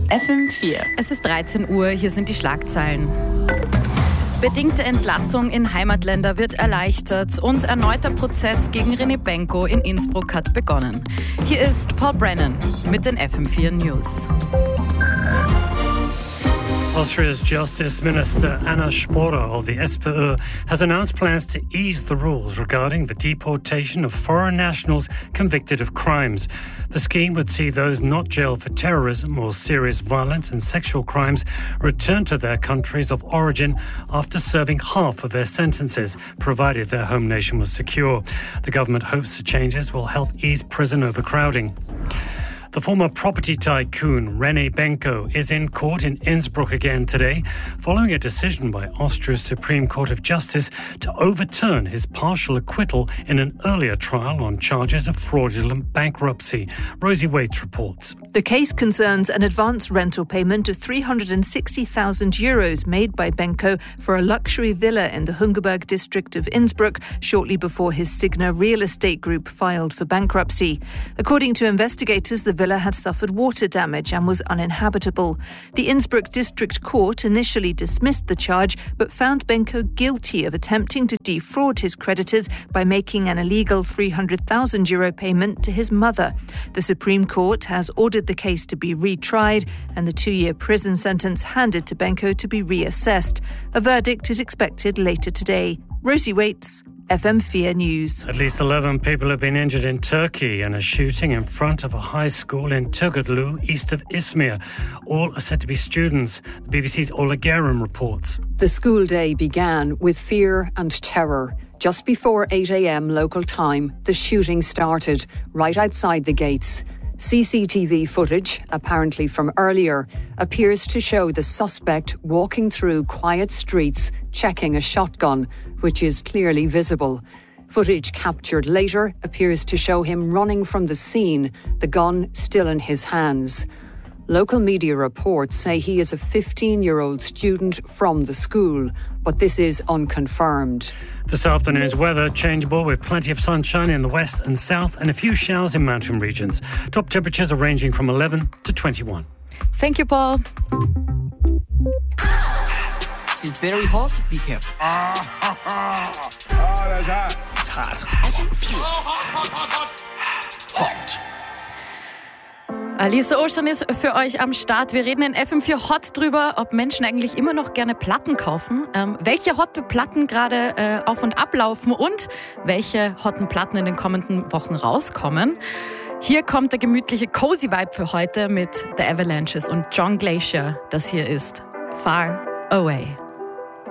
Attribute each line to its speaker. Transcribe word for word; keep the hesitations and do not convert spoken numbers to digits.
Speaker 1: F M vier.
Speaker 2: Es ist dreizehn Uhr, hier sind die Schlagzeilen. Bedingte Entlassung in Heimatländer wird erleichtert und erneuter Prozess gegen René Benko in Innsbruck hat begonnen. Hier ist Paul Brennan mit den F M vier News.
Speaker 3: Austria's Justice Minister Anna Sporer of the S P Ö has announced plans to ease the rules regarding the deportation of foreign nationals convicted of crimes. The scheme would see those not jailed for terrorism or serious violence and sexual crimes return to their countries of origin after serving half of their sentences, provided their home nation was secure. The government hopes the changes will help ease prison overcrowding. The former property tycoon René Benko is in court in Innsbruck again today, following a decision by Austria's Supreme Court of Justice to overturn his partial acquittal in an earlier trial on charges of fraudulent bankruptcy. Rosie Waits reports.
Speaker 4: The case concerns an advance rental payment of three hundred sixty thousand euros made by Benko for a luxury villa in the Hungerberg district of Innsbruck shortly before his Signa real estate group filed for bankruptcy. According to investigators, the villa had suffered water damage and was uninhabitable. The Innsbruck District Court initially dismissed the charge but found Benko guilty of attempting to defraud his creditors by making an illegal three hundred thousand euro payment to his mother. The Supreme Court has ordered the case to be retried and the two-year prison sentence handed to Benko to be reassessed. A verdict is expected later today. Rosie Waits, F M four News.
Speaker 3: At least eleven people have been injured in Turkey in a shooting in front of a high school in Turgutlu, east of Izmir. All are said to be students. The B B C's Ola Garum reports.
Speaker 5: The school day began with fear and terror. Just before eight a.m. local time, the shooting started right outside the gates. C C T V footage, apparently from earlier, appears to show the suspect walking through quiet streets, checking a shotgun, which is clearly visible. Footage captured later appears to show him running from the scene, the gun still in his hands. Local media reports say he is a fifteen-year-old student from the school, but this is unconfirmed.
Speaker 3: This afternoon's weather changeable with plenty of sunshine in the west and south and a few showers in mountain regions. Top temperatures are ranging from eleven to twenty-one.
Speaker 2: Thank you, Paul.
Speaker 6: It's very hot. Be careful.
Speaker 7: Ah, ha, ha. Oh, that's hot.
Speaker 6: It's hot.
Speaker 7: Hot.
Speaker 2: Alice Ocean ist für euch am Start. Wir reden in F M vier Hot drüber, ob Menschen eigentlich immer noch gerne Platten kaufen, ähm, welche hotte Platten gerade äh, auf und ablaufen und welche hotten Platten in den kommenden Wochen rauskommen. Hier kommt der gemütliche Cozy Vibe für heute mit The Avalanches und John Glacier. Das hier ist Far Away.